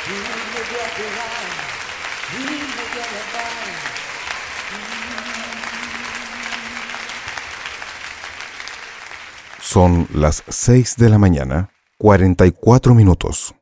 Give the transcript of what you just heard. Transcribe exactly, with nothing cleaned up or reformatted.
Son las seis de la mañana, cuarenta y cuatro minutos.